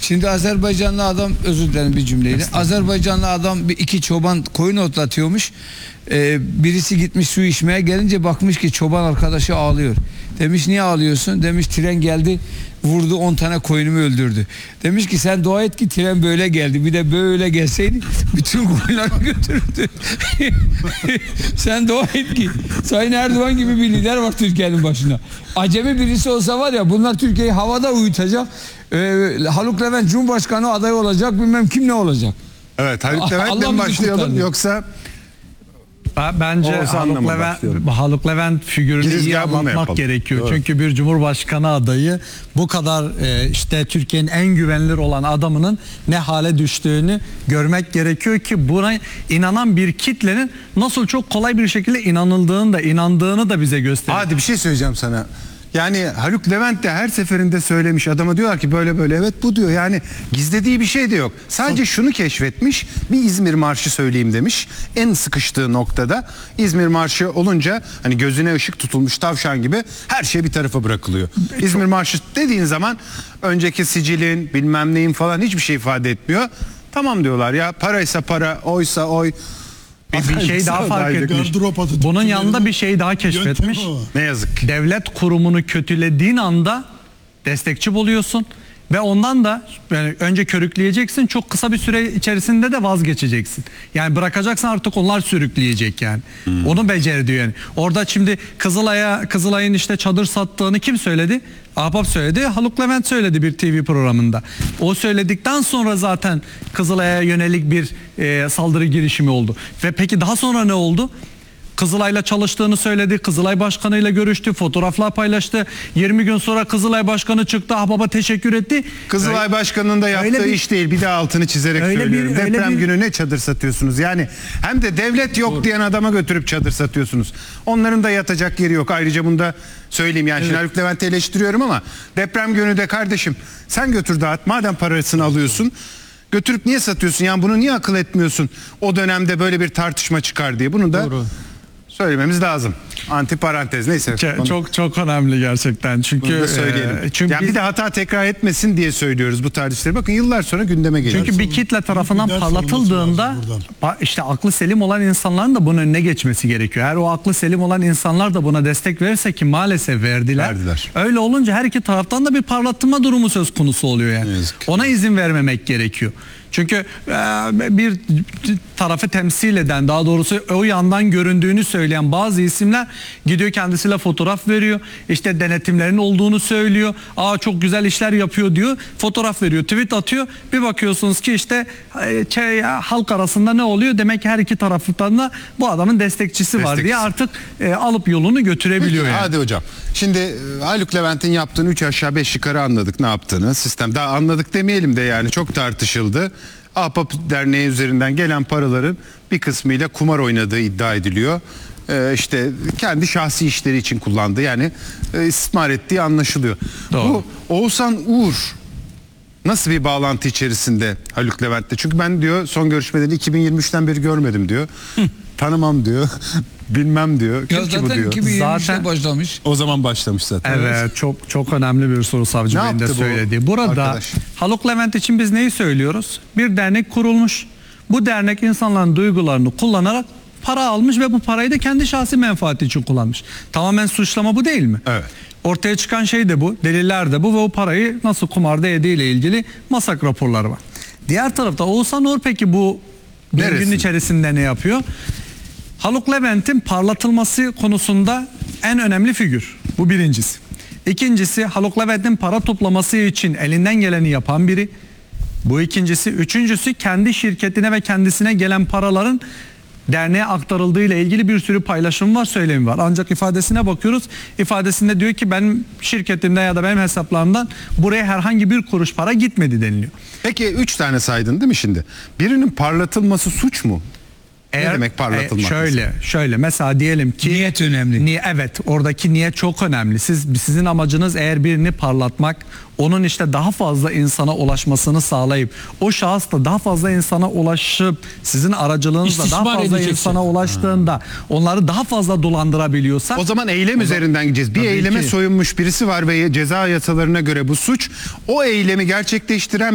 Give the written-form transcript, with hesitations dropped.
Şimdi Azerbaycanlı adam, özür dilerim bir cümleyle. Azerbaycanlı adam iki çoban koyun otlatıyormuş. Birisi gitmiş su içmeye, gelince bakmış ki çoban arkadaşı ağlıyor. Demiş niye ağlıyorsun? Demiş tren geldi vurdu 10 tane koyunumu öldürdü. Demiş ki sen dua et ki tren böyle geldi. Bir de böyle gelseydi bütün koyunları götürürdü. Sen dua et ki Sayın Erdoğan gibi bir lider var Türkiye'nin başına. Acemi birisi olsa var ya, bunlar Türkiye'yi havada uyutacak. Haluk Levent Cumhurbaşkanı adayı olacak, bilmem kim ne olacak. Evet, Haluk Levent'le başlayalım yoksa... Bence Haluk Levent figürünü iyi anlatmak gerekiyor. Evet. Çünkü bir cumhurbaşkanı adayı bu kadar işte Türkiye'nin en güvenilir olan adamının ne hale düştüğünü görmek gerekiyor ki buna inanan bir kitlenin nasıl çok kolay bir şekilde inandığını da bize gösteriyor. Hadi bir şey söyleyeceğim sana. Yani Haluk Levent de her seferinde söylemiş, adama diyorlar ki böyle böyle, evet bu diyor, yani gizlediği bir şey de yok. Sadece şunu keşfetmiş, bir İzmir Marşı söyleyeyim demiş. En sıkıştığı noktada İzmir Marşı olunca hani gözüne ışık tutulmuş tavşan gibi her şey bir tarafa bırakılıyor. İzmir Marşı dediğin zaman önceki sicilin bilmem neyin falan hiçbir şey ifade etmiyor. Tamam diyorlar ya, paraysa para, oysa oy. Bir şey daha fark etmiş. Bunun yanında bir şey daha keşfetmiş. Ne yazık ki. Devlet kurumunu kötülediğin anda destekçi buluyorsun ve ondan da yani önce körükleyeceksin, çok kısa bir süre içerisinde de vazgeçeceksin. Yani bırakacaksın, artık onlar sürükleyecek yani. Onu becer diyor yani. Orada şimdi Kızılay'ın işte çadır sattığını kim söyledi? Ahbap söyledi, Haluk Levent söyledi bir TV programında. O söyledikten sonra zaten Kızılay'a yönelik bir saldırı girişimi oldu. Ve peki daha sonra ne oldu? Kızılay'la çalıştığını söyledi. Kızılay Başkanı'yla görüştü. Fotoğraflar paylaştı. 20 gün sonra Kızılay Başkanı çıktı. Ahbap'a teşekkür etti. Kızılay Başkanı'nın da yaptığı iş değil. Bir de altını çizerek söylüyorum. Deprem günü ne çadır satıyorsunuz? Yani hem de devlet yok diyen adama götürüp çadır satıyorsunuz. Onların da yatacak yeri yok. Ayrıca bunu da söyleyeyim. Yani şimdi Haluk Levent'i eleştiriyorum ama deprem günü de kardeşim sen götür dağıt. Madem parasını alıyorsun, götürüp niye satıyorsun? Yani bunu niye akıl etmiyorsun? O dönemde böyle bir tartışma çıkar diye. Bunu da söylememiz lazım. Antiparantez neyse. Çok önemli gerçekten. Çünkü çünkü yani bir de hata tekrar etmesin diye söylüyoruz bu tartışmaları. Bakın yıllar sonra gündeme geliyor. Çünkü bir kitle tarafından parlatıldığında işte aklı selim olan insanların da bunun önüne geçmesi gerekiyor. Eğer o aklı selim olan insanlar da buna destek verirse, ki maalesef verdiler. Öyle olunca her iki taraftan da bir parlatma durumu söz konusu oluyor yani. Ona izin vermemek gerekiyor. Çünkü bir tarafı temsil eden, daha doğrusu o yandan göründüğünü söyleyen bazı isimler gidiyor kendisiyle fotoğraf veriyor. İşte denetimlerin olduğunu söylüyor. Aa çok güzel işler yapıyor diyor. Fotoğraf veriyor, tweet atıyor. Bir bakıyorsunuz ki işte halk arasında ne oluyor? Demek ki her iki taraftan da bu adamın destekçisi var diye artık alıp yolunu götürebiliyor. Peki, yani. Hadi hocam. Şimdi Haluk Levent'in yaptığını 3 aşağı 5 yukarı anladık, ne yaptığını. Sistem daha anladık demeyelim de yani çok tartışıldı. Ahbap Derneği üzerinden gelen paraların bir kısmıyla kumar oynadığı iddia ediliyor. İşte kendi şahsi işleri için kullandığı, yani istismar ettiği anlaşılıyor. Doğru. Bu Oğuzhan Uğur nasıl bir bağlantı içerisinde Haluk Levent'le? Çünkü ben diyor son görüşmelerini 2023'ten beri görmedim diyor. Tanımam diyor. Bilmem diyor. Kim ki bu diyor. 2023'te başlamış. O zaman başlamış zaten. Evet, çok önemli bir soru savcı benim de söylediği. Burada arkadaş, Haluk Levent için biz neyi söylüyoruz? Bir dernek kurulmuş. Bu dernek insanların duygularını kullanarak para almış ve bu parayı da kendi şahsi menfaati için kullanmış. Tamamen suçlama bu değil mi? Evet. Ortaya çıkan şey de bu, deliller de bu ve o parayı nasıl kumarda yediğiyle ilgili masak raporları var. Diğer tarafta Oğuzhan Uğur peki bu gün içerisinde ne yapıyor? Haluk Levent'in parlatılması konusunda en önemli figür. Bu birincisi. İkincisi, Haluk Levent'in para toplaması için elinden geleni yapan biri. Bu ikincisi. Üçüncüsü, kendi şirketine ve kendisine gelen paraların derneğe aktarıldığı ile ilgili bir sürü paylaşım var, söylemi var. Ancak ifadesine bakıyoruz. İfadesinde diyor ki benim şirketimde ya da benim hesaplarımdan buraya herhangi bir kuruş para gitmedi deniliyor. Peki 3 tane saydın değil mi şimdi? Birinin parlatılması suç mu? Ne demek parlatılmak? Şöyle mesela diyelim ki niyet önemli. Evet, oradaki niyet çok önemli. Sizin amacınız eğer birini parlatmak, onun işte daha fazla insana ulaşmasını sağlayıp o şahıs da daha fazla insana ulaşıp sizin aracılığınızla daha fazla insana ulaştığında onları daha fazla dolandırabiliyorsa, o zaman eylem üzerinden gideceğiz. Bir eyleme soyunmuş birisi var ve ceza yasalarına göre bu suç. O eylemi gerçekleştiren